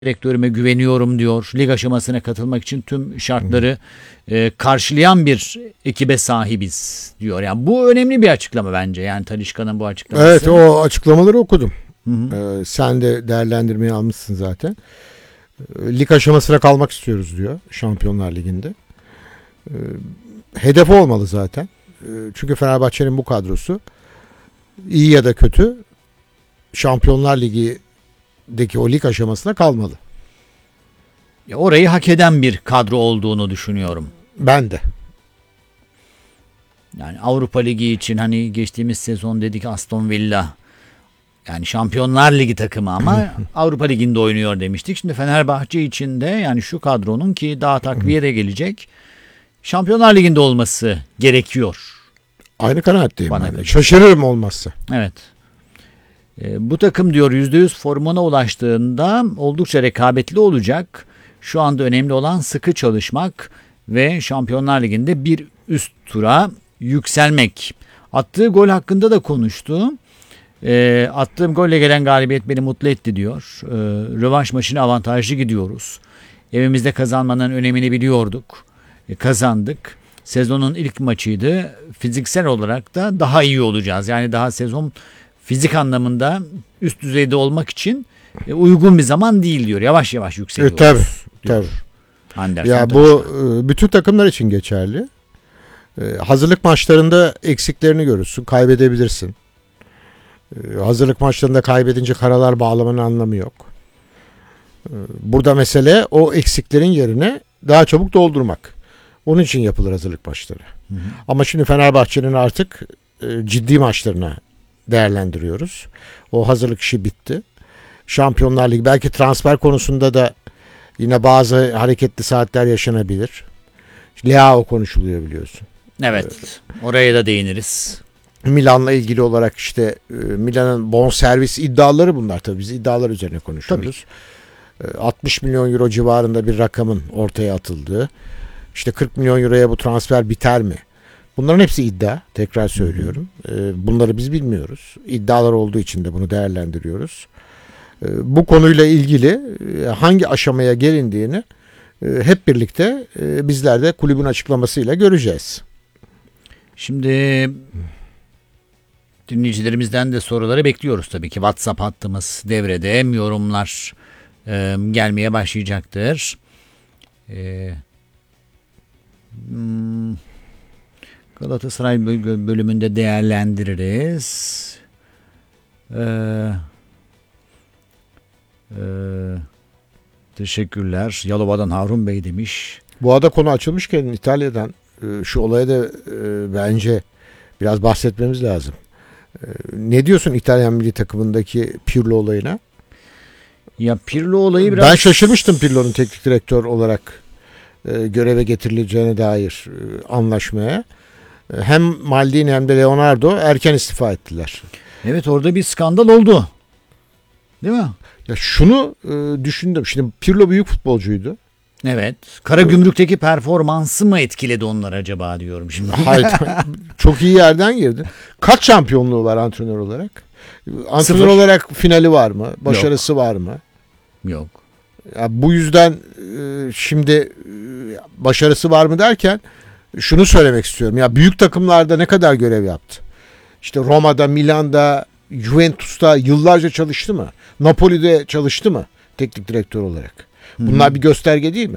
direktörüme güveniyorum diyor. Lig aşamasına katılmak için tüm şartları karşılayan bir ekibe sahibiz diyor. Yani bu önemli bir açıklama bence. Yani Talisca'nın bu açıklaması. Evet, o açıklamaları okudum. Sen de değerlendirmeyi almışsın zaten. Lig aşamasına kalmak istiyoruz diyor Şampiyonlar Ligi'nde. Hedef olmalı zaten. Çünkü Fenerbahçe'nin bu kadrosu iyi ya da kötü Şampiyonlar Ligi'deki o lig aşamasına kalmalı. Orayı hak eden bir kadro olduğunu düşünüyorum. Ben de. Yani Avrupa Ligi için hani geçtiğimiz sezon dedik Aston Villa yani Şampiyonlar Ligi takımı ama Avrupa Ligi'nde oynuyor demiştik. Şimdi Fenerbahçe için de yani şu kadronun ki daha takviye de gelecek Şampiyonlar Ligi'nde olması gerekiyor. Aynı kanaatteyim. Bana Yani. Şaşırırım olmazsa. Evet. Bu takım diyor %100 formuna ulaştığında oldukça rekabetli olacak. Şu anda önemli olan sıkı çalışmak ve Şampiyonlar Ligi'nde bir üst tura yükselmek. Attığı gol hakkında da konuştu. Attığım golle gelen galibiyet beni mutlu etti diyor. Rövanş maçına avantajlı gidiyoruz. Evimizde kazanmanın önemini biliyorduk. Kazandık. Sezonun ilk maçıydı. Fiziksel olarak da daha iyi olacağız. Yani daha sezon fizik anlamında üst düzeyde olmak için uygun bir zaman değil diyor. Yavaş yavaş yükseliyoruz. Tabii. Anderson Ya bu bütün takımlar için geçerli. Hazırlık maçlarında eksiklerini görürsün, kaybedebilirsin. Hazırlık maçlarında kaybedince karalar bağlamanın anlamı yok. Burada mesele o eksiklerin yerine daha çabuk doldurmak. Onun için yapılır hazırlık maçları. Ama şimdi Fenerbahçe'nin artık ciddi maçlarına değerlendiriyoruz. O hazırlık işi bitti. Şampiyonlar Ligi belki transfer konusunda da yine bazı hareketli saatler yaşanabilir. Leao konuşuluyor biliyorsun. Evet. Oraya da değiniriz. Milan'la ilgili olarak işte Milan'ın bonservis iddiaları bunlar tabii. Biz iddialar üzerine konuşuyoruz. 60 milyon euro civarında bir rakamın ortaya atıldığı. İşte 40 milyon euroya bu transfer biter mi? Bunların hepsi iddia. Tekrar söylüyorum. Bunları biz bilmiyoruz. İddialar olduğu için de bunu değerlendiriyoruz. Bu konuyla ilgili hangi aşamaya gelindiğini hep birlikte bizler de kulübün açıklamasıyla göreceğiz. Şimdi dinleyicilerimizden de soruları bekliyoruz tabii ki. WhatsApp hattımız devrede. Yorumlar gelmeye başlayacaktır. Galatasaray bölümünde değerlendiririz. Teşekkürler. Yalova'dan Harun Bey demiş. Bu arada konu açılmışken İtalya'dan şu olaya da bence biraz bahsetmemiz lazım. Ne diyorsun İtalyan milli takımındaki Pirlo olayına? Ya Pirlo olayı biraz... Ben şaşırmıştım Pirlo'nun teknik direktör olarak göreve getirileceğine dair anlaşmaya. Hem Maldini hem de Leonardo erken istifa ettiler. Evet, orada bir skandal oldu. Değil mi? Ya şunu düşündüm. Şimdi Pirlo büyük futbolcuydu. Evet. Karagümrük'teki performansı mı etkiledi onlar acaba diyorum şimdi. Hayır. Çok iyi yerden girdi. Kaç şampiyonluğu var antrenör olarak? Antrenör olarak finali var mı? Başarısı var mı? Yok. Ya bu yüzden şimdi başarısı var mı derken şunu söylemek istiyorum. Ya büyük takımlarda ne kadar görev yaptı? İşte Roma'da, Milan'da, Juventus'ta yıllarca çalıştı mı? Napoli'de çalıştı mı teknik direktör olarak? Bunlar bir gösterge değil mi?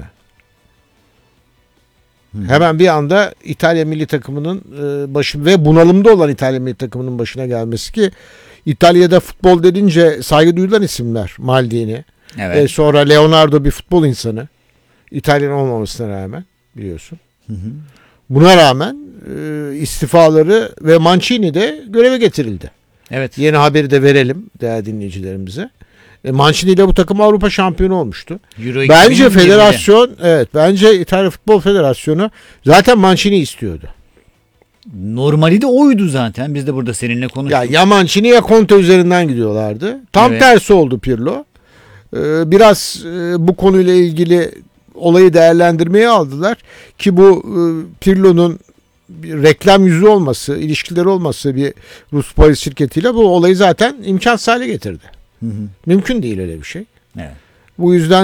Hemen bir anda İtalya milli takımının başı ve bunalımda olan İtalya milli takımının başına gelmesi ki İtalya'da futbol dedince saygı duyulan isimler. Maldini. Evet. Sonra Leonardo bir futbol insanı. İtalyan olmamasına rağmen biliyorsun. Buna rağmen istifaları ve Mancini de göreve getirildi. Evet. Yeni haberi de verelim değerli dinleyicilerimize. Mancini ile bu takım Avrupa şampiyonu olmuştu. Bence federasyon, bence İtalya Futbol Federasyonu zaten Mancini istiyordu. Normali de oydu zaten. Biz de burada seninle konuştuk. Ya Mancini ya Conte üzerinden gidiyorlardı. Tam tersi oldu Pirlo. Biraz bu konuyla ilgili olayı değerlendirmeye aldılar ki bu Pirlo'nun bir reklam yüzü olması, ilişkileri olması bir Rus polis şirketiyle bu olayı zaten imkansız hale getirdi. Mümkün değil öyle bir şey. Evet. Bu yüzden